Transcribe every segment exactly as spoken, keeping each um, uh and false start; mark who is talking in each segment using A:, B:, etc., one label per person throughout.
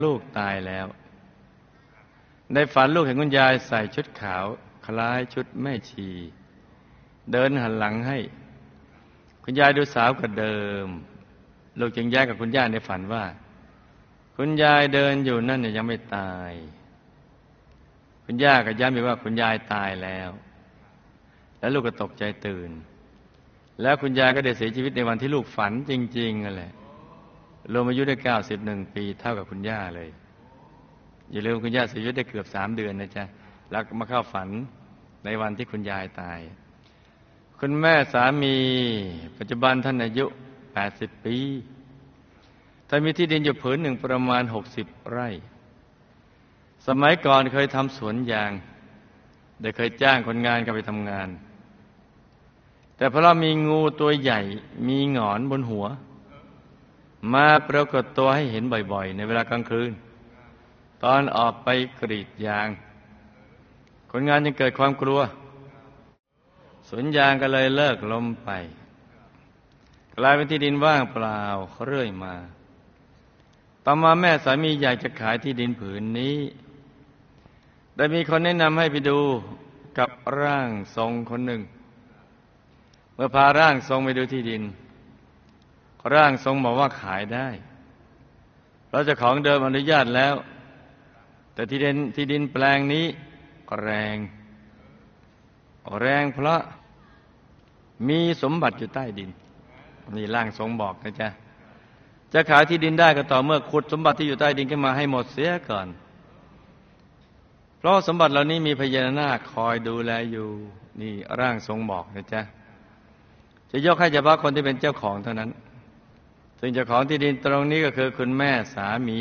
A: ลูกตายแล้วในฝันลูกเห็นคุณยายใส่ชุดขาวคล้ายชุดแม่ชีเดินหันหลังให้คุณยายดูสาวกว่าเดิมลูกจึงแย้งกับคุณย่าในฝันว่าคุณยายเดินอยู่นั่นเนี่ยยังไม่ตายคุณย่าก็ย้ำอีกว่าคุณยายตายแล้วแล้วลูกก็ตกใจตื่นแล้วคุณยายก็ได้เสียชีวิตในวันที่ลูกฝันจริงๆนั่นแหละรวมอายุได้เก้าสิบเอ็ดปีเท่ากับคุณย่าเลยอย่าลืมคุณย่าเสียชีวิตได้เกือบสามเดือนนะจ๊ะแล้วมาเข้าฝันในวันที่คุณยายตายคุณแม่สามีปัจจุบันท่านอายุแปดสิบปีท่านมีที่ดินอยู่ผืนหนึ่งประมาณหกสิบไร่สมัยก่อนเคยทำสวนยางได้เคยจ้างคนงานกันไปทำงานแต่เพราะมีงูตัวใหญ่มีหงอนบนหัวมาปรากฏตัวให้เห็นบ่อยๆในเวลากลางคืนตอนออกไปกรีดยางคนงานยังเกิดความกลัวสวนยางก็เลยเลิกล้มไปกลายเป็นที่ดินว่างเปล่าเรื่อยมาต่อมาแม่สามีอยากจะขายที่ดินผืนนี้ได้มีคนแนะนำให้ไปดูกับร่างทรงคนหนึ่งเมื่อพาร่างทรงไปดูที่ดินร่างทรงบอกว่าขายได้เพราะเจ้าของเดิมอนุญาตแล้วแต่ที่ดินที่ดินแปลงนี้แรงแรงเพราะมีสมบัติอยู่ใต้ดินนี่ร่างทรงบอกนะจ๊ะจะขายที่ดินได้ก็ต่อเมื่อขุดสมบัติที่อยู่ใต้ดินขึ้นมาให้หมดเสียก่อนเพราะสมบัติเหล่านี้มีพญานาคคอยดูแลอยู่นี่ร่างทรงบอกนะจ๊ะจะยกให้เฉพาะคนที่เป็นเจ้าของเท่านั้นซึ่งเจ้าของที่ดินตรงนี้ก็คือคุณแม่สามี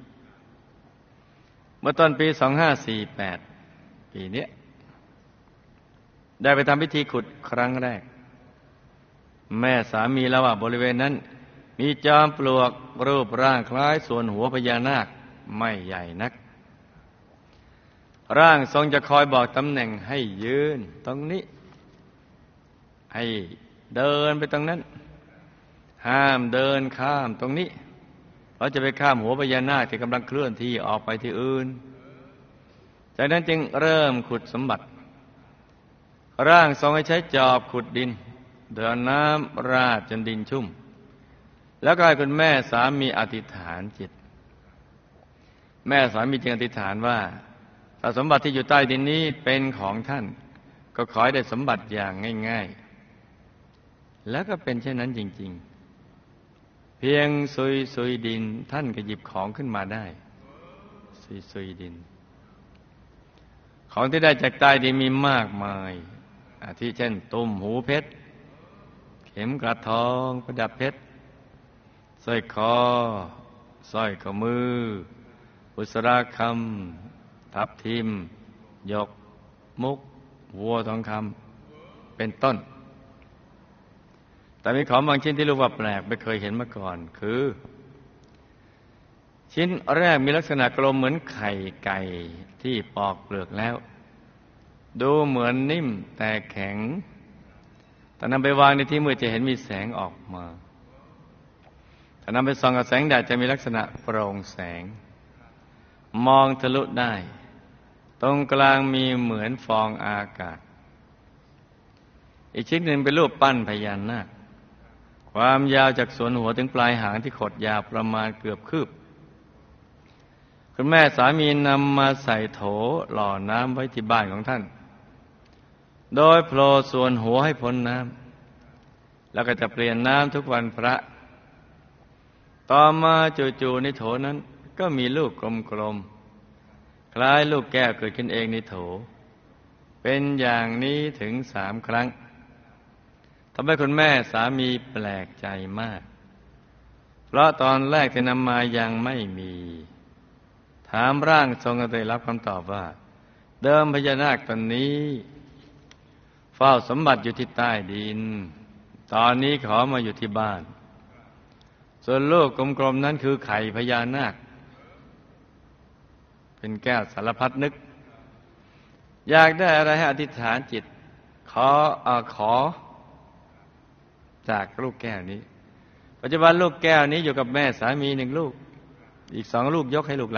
A: เมื่อต้นปีสองห้าสี่แปดปีนี้ได้ไปทำพิธีขุดครั้งแรกแม่สามีเล่าว่าบริเวณนั้นมีจอมปลวกรูปร่างคล้ายส่วนหัวพญานาคไม่ใหญ่นักร่างทรงจะคอยบอกตำแหน่งให้ยืนตรงนี้ให้เดินไปตรงนั้นห้ามเดินข้ามตรงนี้เพราะจะไปข้ามหัวพญานาคที่กำลังเคลื่อนที่ออกไปที่อื่นจากนั้นจึงเริ่มขุดสมบัติร่างทรงให้ใช้จอบขุดดินเดินน้ำราดจนดินชุ่มแล้วก็ให้คุณแม่สามีอธิษฐานจิตแม่สามีจึงอธิษฐานว่าถ้าสมบัติที่อยู่ใต้ดินนี้เป็นของท่านก็ขอให้ได้สมบัติอย่างง่ายๆแล้วก็เป็นเช่นนั้นจริงๆเพียงซุยซุยดินท่านก็หยิบของขึ้นมาได้ซุยซุยดินของที่ได้จากใต้ดินมีมากมายอาทิเช่นตุ้มหูเพชรเข็มกลัดทองประดับเพชรสร้อยคอสร้อยข้อมือบุษราคำทับทิมหยกมุกวัวทองคำเป็นต้นแต่มีของบางชิ้นที่รู้ว่าแปลกไม่เคยเห็นมาก่อนคือชิ้นแรกมีลักษณะกลมเหมือนไข่ไก่ที่ปอกเปลือกแล้วดูเหมือนนิ่มแต่แข็งแต่นำไปวางในที่มืดจะเห็นมีแสงออกมาถ้านำไปส่องกับแสงแดดจะมีลักษณะโปร่งแสงมองทะลุได้ตรงกลางมีเหมือนฟองอากาศอีกชิ้นหนึ่งเป็นรูปปั้นพญานาคความยาวจากส่วนหัวถึงปลายหางที่ขดยาวประมาณเกือบคืบคุณแม่สามีนำมาใส่โถหล่อน้ำไว้ที่บ้านของท่านโดยโผล่ส่วนหัวให้พ้นน้ำแล้วก็จะเปลี่ยนน้ำทุกวันพระต่อมาจู่ๆในโถนั้นก็มีลูกกลมๆคล้ายลูกแก้วเกิดขึ้นเองในโถเป็นอย่างนี้ถึงสามครั้งทำให้คุณแม่สามีแปลกใจมากเพราะตอนแรกที่นำมายังไม่มีถามร่างทรงก็ได้รับคำตอบว่าเดิมพญานาคตนนี้เฝ้าสมบัติอยู่ที่ใต้ดินตอนนี้ขอมาอยู่ที่บ้านส่วนลูกกลมๆนั้นคือไข่พญานาคเป็นแก้วสารพัดนึกอยากได้อะไรให้อธิษฐานจิตขอเอาขอจากลูกแก้วนี้ปัจจุบันลูกแก้วนี้อยู่กับแม่สามีหนึ่งลูกอีกสองลูกยกให้ลูก